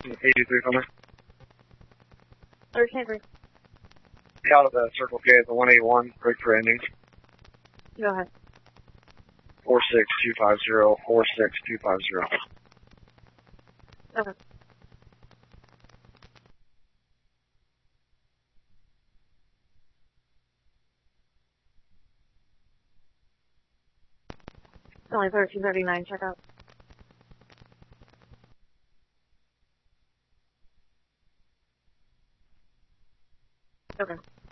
83 for me. Understand. Out of the Circle K at the 181, break for endings. Go ahead. 46250, 46250. Okay. It's only 1339, check out. Okay.